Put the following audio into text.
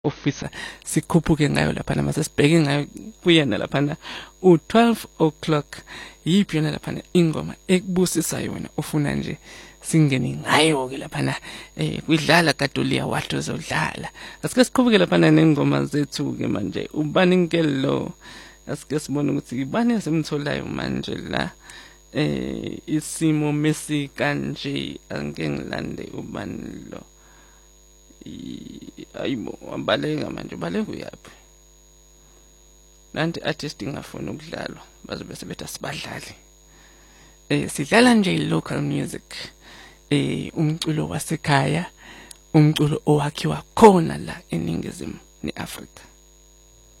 ofisa sikhuphuke ngayo lapha mase sibheke ngayo kuyena lapha u12 o'clock yipi yona lapha ingoma ekubusisa yona ufuna nje singene ngayo ke lapha kudlala kaDulia wathi uzodlala asike siqhubeke lapha nengoma zethu ke manje ubani nkelo asike sibone ukuthi ibani esimtholayo manje la isimo Messi kanje angeke ngilande ubani lo ayibo wabalenga manje balenga uyapi nanti artist ingafuna ukudlalwa bazobe sebetha sibadlali sidlala nje local music umculo wasekhaya umculo owakhiwa khona la eningizimu neAfrika.